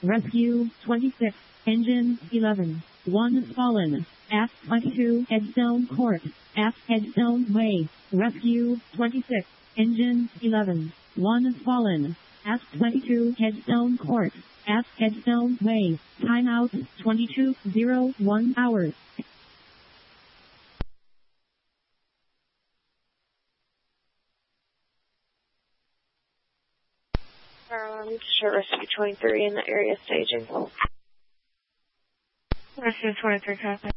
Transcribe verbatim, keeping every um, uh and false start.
Rescue twenty-six, Engine eleven, one fallen. F twenty-two, Headstone Court, F Headstone Way. Rescue twenty-six, Engine eleven, one fallen. F twenty-two, Headstone Court, F Headstone Way. Timeout twenty-two oh one hours. Um, short rescue twenty-three in the area staging. Rescue twenty-three, copy.